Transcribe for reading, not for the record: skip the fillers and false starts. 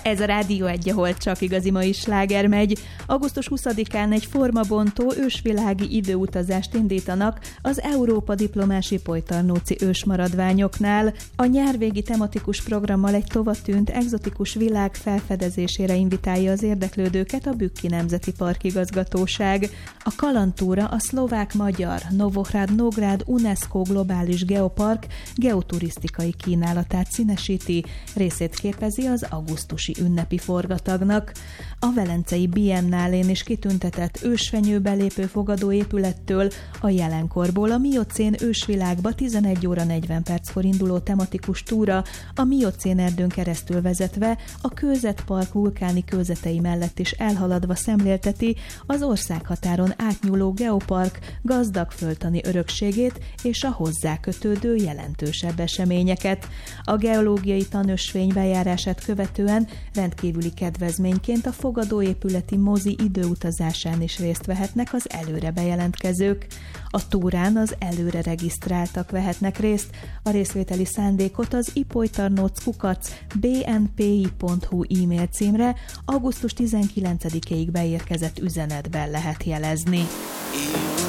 Ez a Rádió 1, ahol csak igazi mai sláger megy. Augusztus 20-án egy formabontó ősvilági időutazást indítanak az Európa diplomási Pojtarnóci ősmaradványoknál. A nyárvégi tematikus programmal egy tovatűnt egzotikus világ felfedezésére invitálja az érdeklődőket a Bükki Nemzeti Park igazgatóság. A kalandtúra a szlovák-magyar Novohrad-Nógrád UNESCO Globális Geopark geoturisztikai kínálatát színesíti, részét képezi az augusztusi ünnepi forgatagnak. A velencei Biennálén is kitüntetett ősfenyőbe lépő fogadóépülettől a jelenkorból a miocén ősvilágba 11 óra 40 perckor induló tematikus túra a miocén erdőn keresztül vezetve a Kőzetpark vulkáni kőzetei mellett is elhaladva szemlélteti az országhatáron átnyúló geopark gazdag földtani örökségét és a hozzá kötődő jelentősebb eseményeket. A geológiai tanösvény bejárását követően rendkívüli kedvezményként a fogadóépületi mozi időutazásán is részt vehetnek az előre bejelentkezők. A túrán az előre regisztráltak vehetnek részt, a részvételi szándékot az ipojtarnóc@bnpi.hu e-mail címre augusztus 19-ig beérkezett üzenetben lehet jelezni.